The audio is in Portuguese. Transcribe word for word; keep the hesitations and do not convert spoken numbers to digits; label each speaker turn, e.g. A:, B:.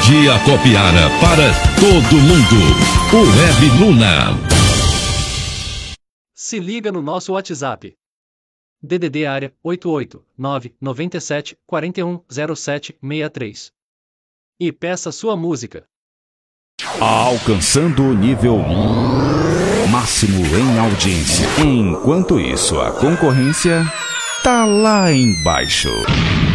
A: Melodia Copiara para todo mundo. O Web Luna.
B: Se liga no nosso WhatsApp. D D D área oito oito nove nove sete quatro um zero sete seis três. E peça sua música.
C: Alcançando o nível máximo em audiência. Enquanto isso, a concorrência tá lá embaixo.